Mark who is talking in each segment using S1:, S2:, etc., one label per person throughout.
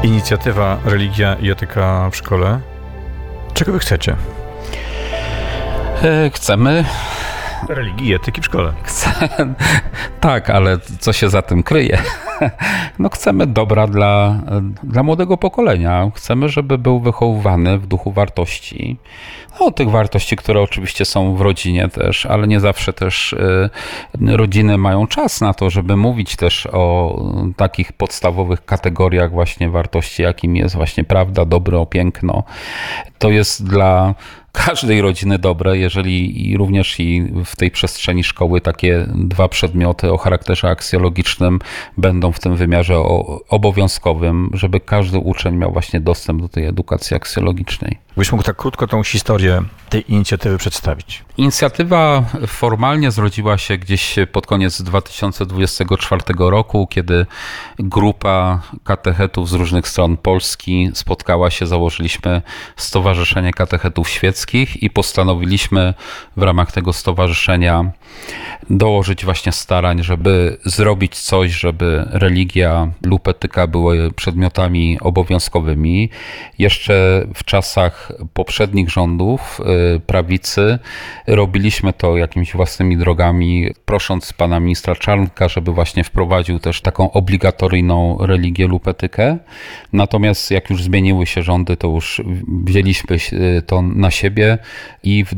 S1: Inicjatywa Religia i Etyka w Szkole. Czego wy chcecie?
S2: Chcemy...
S1: Religii i etyki w szkole.
S2: Tak, ale co się za tym kryje? No chcemy dobra dla młodego pokolenia. Chcemy, żeby był wychowywany w duchu wartości. No, tych wartości, które oczywiście są w rodzinie też, ale nie zawsze też rodziny mają czas na to, żeby mówić też o takich podstawowych kategoriach właśnie wartości, jakim jest właśnie prawda, dobro, piękno. To jest dla każdej rodziny dobre, jeżeli również i w tej przestrzeni szkoły takie dwa przedmioty o charakterze aksjologicznym będą w tym wymiarze obowiązkowym, żeby każdy uczeń miał właśnie dostęp do tej edukacji aksjologicznej.
S1: Byś mógł tak krótko tą historię tej inicjatywy przedstawić?
S2: Inicjatywa formalnie zrodziła się gdzieś pod koniec 2024 roku, kiedy grupa katechetów z różnych stron Polski spotkała się, założyliśmy Stowarzyszenie Katechetów Świeckich i postanowiliśmy w ramach tego stowarzyszenia dołożyć właśnie starań, żeby zrobić coś, żeby religia lub etyka były przedmiotami obowiązkowymi. Jeszcze w czasach poprzednich rządów prawicy robiliśmy to jakimiś własnymi drogami, prosząc pana ministra Czarnka, żeby właśnie wprowadził też taką obligatoryjną religię lub etykę. Natomiast jak już zmieniły się rządy, to już wzięliśmy to na siebie i w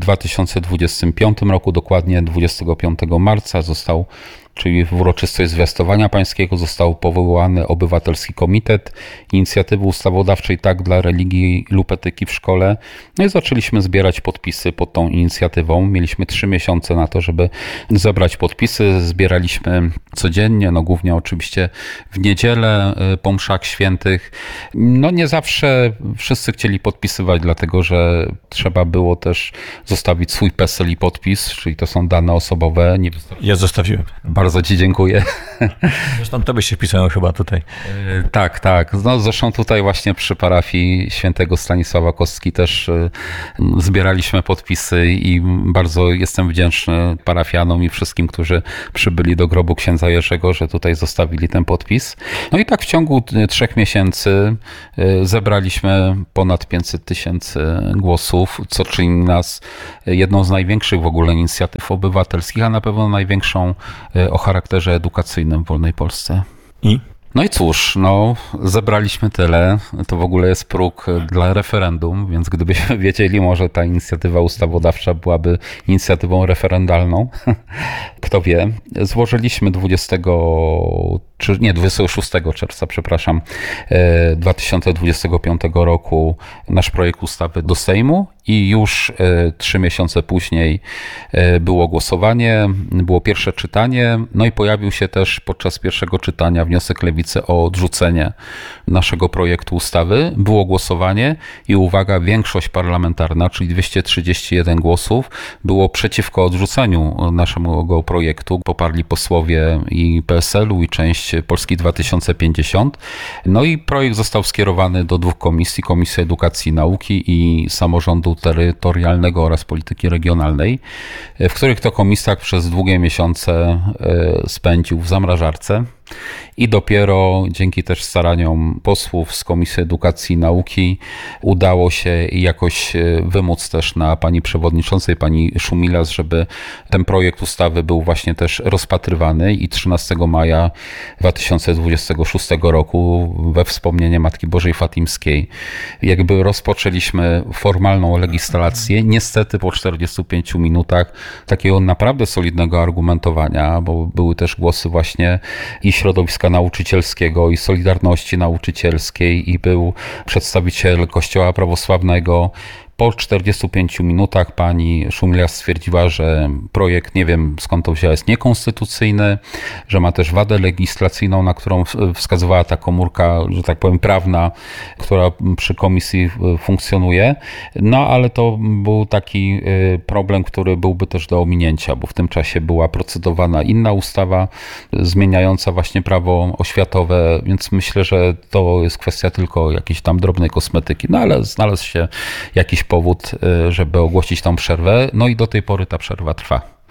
S2: 2025 roku, dokładnie 25 marca czyli w uroczystość zwiastowania pańskiego został powołany Obywatelski Komitet Inicjatywy Ustawodawczej Tak dla religii lub etyki w szkole. No i zaczęliśmy zbierać podpisy pod tą inicjatywą. Mieliśmy 3 miesiące na to, żeby zebrać podpisy. Zbieraliśmy codziennie, no głównie oczywiście w niedzielę po mszach świętych. No nie zawsze wszyscy chcieli podpisywać, dlatego że trzeba było też zostawić swój PESEL i podpis, czyli to są dane osobowe.
S1: Ja zostawiłem.
S2: Bardzo ci dziękuję.
S1: Zresztą tobie się wpisałem chyba tutaj.
S2: Tak. No, zresztą tutaj właśnie przy parafii świętego Stanisława Kostki też zbieraliśmy podpisy i bardzo jestem wdzięczny parafianom i wszystkim, którzy przybyli do grobu księdza Jerzego, że tutaj zostawili ten podpis. No i tak w ciągu 3 miesięcy zebraliśmy ponad 500 000 głosów, co czyni nas jedną z największych w ogóle inicjatyw obywatelskich, a na pewno największą o charakterze edukacyjnym w wolnej Polsce. No i cóż, zebraliśmy tyle, to w ogóle jest próg dla referendum, więc gdybyśmy wiedzieli, może ta inicjatywa ustawodawcza byłaby inicjatywą referendalną, kto wie. Złożyliśmy 26 czerwca, 2025 roku nasz projekt ustawy do Sejmu i już 3 miesiące później było głosowanie, było pierwsze czytanie, no i pojawił się też podczas pierwszego czytania wniosek Lewicy o odrzucenie naszego projektu ustawy. Było głosowanie i uwaga, większość parlamentarna, czyli 231 głosów, było przeciwko odrzuceniu naszego projektu. Poparli posłowie i PSL-u i część Polski 2050. No i projekt został skierowany do 2 komisji, Komisji Edukacji i Nauki i Samorządu Terytorialnego oraz Polityki Regionalnej, w których to komisjach przez długie miesiące spędził w zamrażarce. I dopiero dzięki też staraniom posłów z Komisji Edukacji i Nauki udało się jakoś wymóc też na pani przewodniczącej, pani Szumilas, żeby ten projekt ustawy był właśnie też rozpatrywany i 13 maja 2026 roku we wspomnienie Matki Bożej Fatimskiej jakby rozpoczęliśmy formalną legislację. Niestety po 45 minutach takiego naprawdę solidnego argumentowania, bo były też głosy właśnie i środowiska nauczycielskiego i Solidarności Nauczycielskiej i był przedstawiciel Kościoła Prawosławnego. Po 45 minutach pani Szumilas stwierdziła, że projekt, nie wiem skąd to wzięła, jest niekonstytucyjny, że ma też wadę legislacyjną, na którą wskazywała ta komórka, że tak powiem, prawna, która przy komisji funkcjonuje. No ale to był taki problem, który byłby też do ominięcia, bo w tym czasie była procedowana inna ustawa zmieniająca właśnie prawo oświatowe, więc myślę, że to jest kwestia tylko jakiejś tam drobnej kosmetyki. No ale znalazł się jakiś powód, żeby ogłosić tą przerwę. No i do tej pory ta przerwa trwa.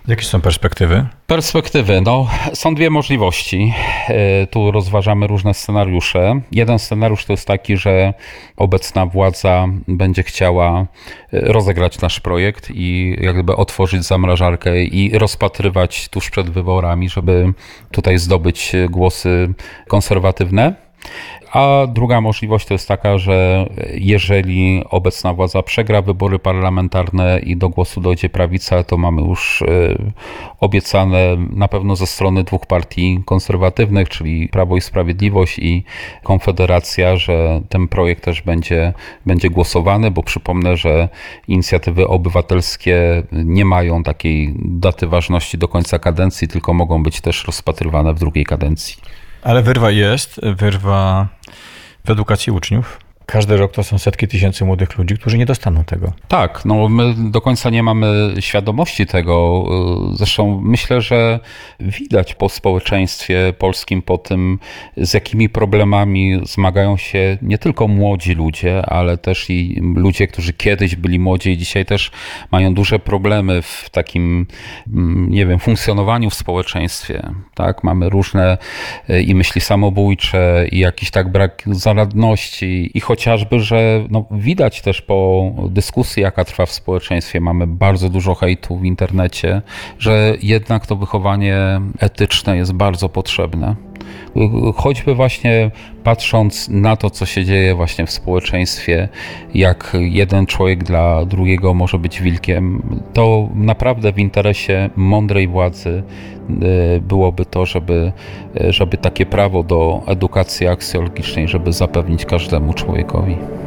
S1: Jakie są perspektywy?
S2: Perspektywy, no, są dwie możliwości. Tu rozważamy różne scenariusze. Jeden scenariusz to jest taki, że obecna władza będzie chciała rozegrać nasz projekt i jakby otworzyć zamrażarkę i rozpatrywać tuż przed wyborami, żeby tutaj zdobyć głosy konserwatywne. A druga możliwość to jest taka, że jeżeli obecna władza przegra wybory parlamentarne i do głosu dojdzie prawica, to mamy już obiecane na pewno ze strony dwóch partii konserwatywnych, czyli Prawo i Sprawiedliwość i Konfederacja, że ten projekt też będzie głosowany, bo przypomnę, że inicjatywy obywatelskie nie mają takiej daty ważności do końca kadencji, tylko mogą być też rozpatrywane w drugiej kadencji.
S1: Ale wyrwa jest, wyrwa w edukacji uczniów. Każdy rok to są setki tysięcy młodych ludzi, którzy nie dostaną tego.
S2: Tak, no my do końca nie mamy świadomości tego. Zresztą myślę, że widać po społeczeństwie polskim, po tym, z jakimi problemami zmagają się nie tylko młodzi ludzie, ale też i ludzie, którzy kiedyś byli młodzi i dzisiaj też mają duże problemy w takim, nie wiem, funkcjonowaniu w społeczeństwie. Tak, mamy różne i myśli samobójcze, i jakiś tak brak zaradności, i chociażby, że no, widać też po dyskusji, jaka trwa w społeczeństwie, mamy bardzo dużo hejtu w internecie, że jednak to wychowanie etyczne jest bardzo potrzebne. Choćby właśnie patrząc na to, co się dzieje właśnie w społeczeństwie, jak jeden człowiek dla drugiego może być wilkiem, to naprawdę w interesie mądrej władzy byłoby to, żeby takie prawo do edukacji aksjologicznej, żeby zapewnić każdemu człowiekowi.